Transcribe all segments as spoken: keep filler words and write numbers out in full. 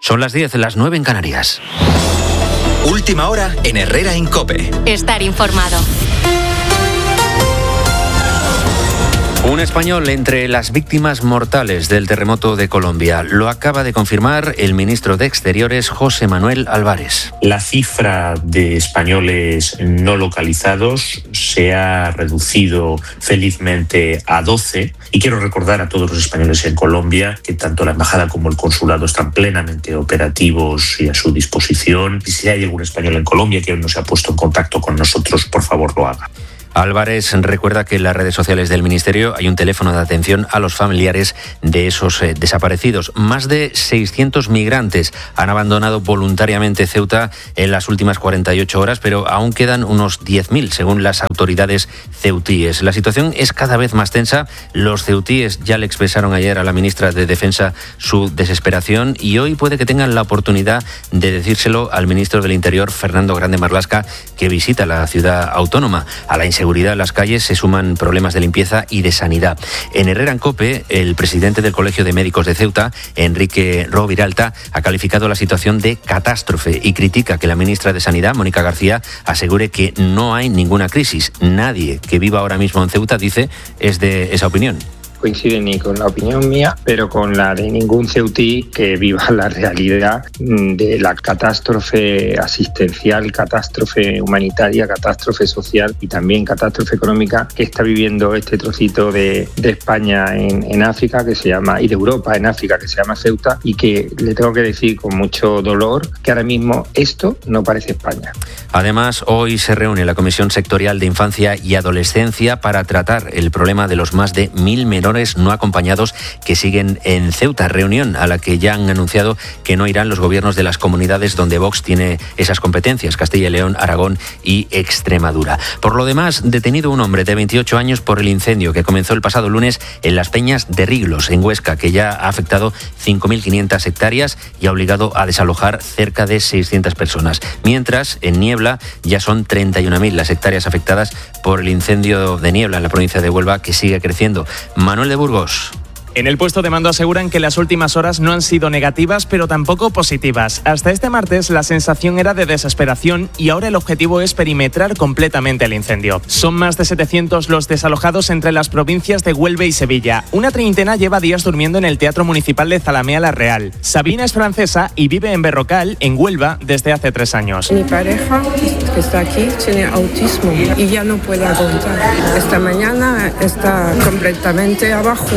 Son las diez, las nueve en Canarias. Última hora en Herrera en COPE. Estar informado. Un español entre las víctimas mortales del terremoto de Colombia. Lo acaba de confirmar el ministro de Exteriores, José Manuel Álvarez. La cifra de españoles no localizados se ha reducido felizmente a doce. Y quiero recordar a todos los españoles en Colombia que tanto la embajada como el consulado están plenamente operativos y a su disposición. Y si hay algún español en Colombia que aún no se ha puesto en contacto con nosotros, por favor lo haga. Álvarez recuerda que en las redes sociales del Ministerio hay un teléfono de atención a los familiares de esos eh, desaparecidos. Más de seiscientos migrantes han abandonado voluntariamente Ceuta en las últimas cuarenta y ocho horas, pero aún quedan unos diez mil, según las autoridades ceutíes. La situación es cada vez más tensa. Los ceutíes ya le expresaron ayer a la ministra de Defensa su desesperación y hoy puede que tengan la oportunidad de decírselo al ministro del Interior, Fernando Grande Marlaska, que visita la ciudad autónoma. A la inseguridad en las calles se suman problemas de limpieza y de sanidad. En Herrera en COPE, el presidente del Colegio de Médicos de Ceuta, Enrique Roviralta, ha calificado la situación de catástrofe y critica que la ministra de Sanidad, Mónica García, asegure que no hay ninguna crisis. Nadie que viva ahora mismo en Ceuta, dice, es de esa opinión. Coincide ni con la opinión mía, pero con la de ningún ceutí que viva la realidad de la catástrofe asistencial, catástrofe humanitaria, catástrofe social y también catástrofe económica que está viviendo este trocito de, de España en, en África, que se llama, y de Europa en África, que se llama Ceuta, y que le tengo que decir con mucho dolor que ahora mismo esto no parece España. Además, hoy se reúne la Comisión Sectorial de Infancia y Adolescencia para tratar el problema de los más de mil menores no acompañados que siguen en Ceuta, reunión a la que ya han anunciado que no irán los gobiernos de las comunidades donde Vox tiene esas competencias, Castilla y León, Aragón y Extremadura. Por lo demás, detenido un hombre de veintiocho años por el incendio que comenzó el pasado lunes en las Peñas de Riglos, en Huesca, que ya ha afectado cinco mil quinientas hectáreas y ha obligado a desalojar cerca de seiscientas personas. Mientras, en Niebla ya son treinta y una mil las hectáreas afectadas por el incendio de Niebla en la provincia de Huelva, que sigue creciendo. Manuel de Burgos. En el puesto de mando aseguran que las últimas horas no han sido negativas, pero tampoco positivas. Hasta este martes la sensación era de desesperación y ahora el objetivo es perimetrar completamente el incendio. Son más de setecientos los desalojados entre las provincias de Huelva y Sevilla. Una treintena lleva días durmiendo en el Teatro Municipal de Zalamea la Real. Sabina es francesa y vive en Berrocal, en Huelva, desde hace tres años. Mi pareja, que está aquí, tiene autismo y ya no puede aguantar. Esta mañana está completamente abajo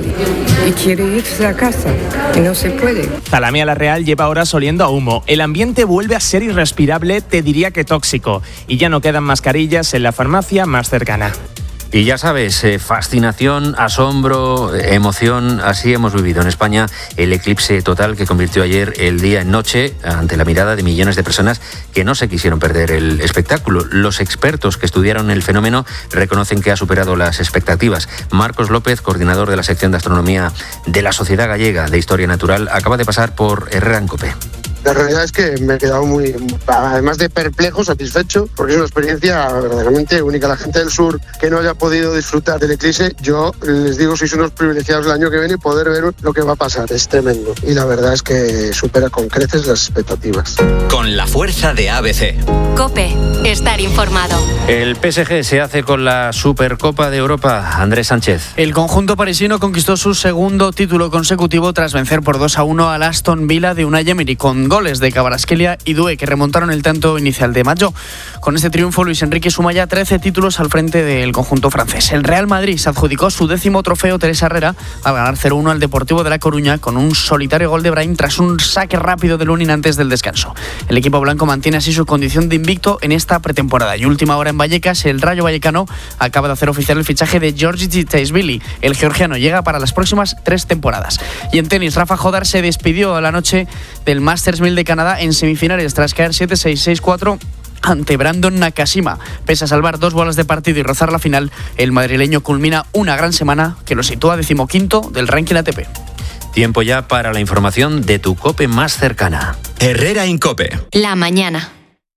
y quiere irse a casa y no se puede. Zalamea la Real lleva horas oliendo a humo. El ambiente vuelve a ser irrespirable, te diría que tóxico. Y ya no quedan mascarillas en la farmacia más cercana. Y ya sabes, eh, fascinación, asombro, emoción, así hemos vivido en España el eclipse total que convirtió ayer el día en noche ante la mirada de millones de personas que no se quisieron perder el espectáculo. Los expertos que estudiaron el fenómeno reconocen que ha superado las expectativas. Marcos López, coordinador de la sección de astronomía de la Sociedad Gallega de Historia Natural, acaba de pasar por Herrera en COPE. La realidad es que me he quedado muy, además de perplejo, satisfecho, porque es una experiencia verdaderamente única. La gente del sur que no haya podido disfrutar del eclipse, yo les digo, sois unos privilegiados el año que viene y poder ver lo que va a pasar. Es tremendo. Y la verdad es que supera con creces las expectativas. Con la fuerza de A B C. COPE. Estar informado. El P S G se hace con la Supercopa de Europa. Andrés Sánchez. El conjunto parisino conquistó su segundo título consecutivo tras vencer por dos a uno al Aston Villa de Unai Emery, con goles de Kvaratskhelia y Doué, que remontaron el tanto inicial de Mayo. Con este triunfo, Luis Enrique suma ya trece títulos al frente del conjunto francés. El Real Madrid se adjudicó su décimo trofeo Teresa Herrera al ganar cero uno al Deportivo de La Coruña con un solitario gol de Brahim tras un saque rápido de Lunin antes del descanso. El equipo blanco mantiene así su condición de invicto en esta pretemporada. Y última hora en Vallecas, el Rayo Vallecano acaba de hacer oficial el fichaje de Georgi Tsatsvili. El georgiano llega para las próximas tres temporadas. Y en tenis, Rafa Jodar se despidió a la noche del Masters mil de Canadá en semifinales tras caer siete seis seis cuatro ante Brandon Nakashima. Pese a salvar dos bolas de partido y rozar la final, el madrileño culmina una gran semana que lo sitúa decimoquinto del ranking A T P. Tiempo ya para la información de tu COPE más cercana. Herrera en COPE. La mañana.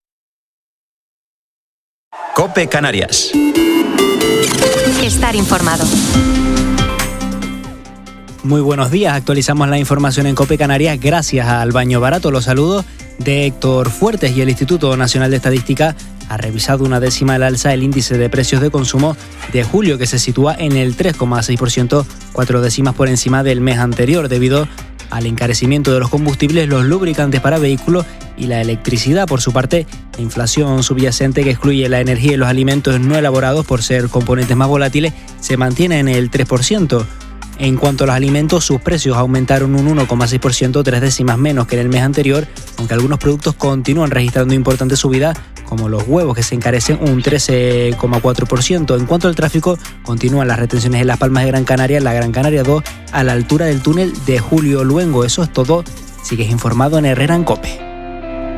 COPE Canarias. Estar informado. Muy buenos días, actualizamos la información en COPE Canarias gracias al Baño Barato. Los saludos de Héctor Fuertes. Y el Instituto Nacional de Estadística ha revisado una décima al alza el índice de precios de consumo de julio, que se sitúa en el tres coma seis por ciento, cuatro décimas por encima del mes anterior, debido al encarecimiento de los combustibles, los lubricantes para vehículos y la electricidad. Por su parte, la inflación subyacente, que excluye la energía y los alimentos no elaborados por ser componentes más volátiles, se mantiene en el tres por ciento. En cuanto a los alimentos, sus precios aumentaron un uno coma seis por ciento, tres décimas menos que en el mes anterior, aunque algunos productos continúan registrando importantes subidas, como los huevos, que se encarecen un trece coma cuatro por ciento. En cuanto al tráfico, continúan las retenciones en Las Palmas de Gran Canaria, en la Gran Canaria dos, a la altura del túnel de Julio Luengo. Eso es todo. Sigues informado en Herrera en COPE.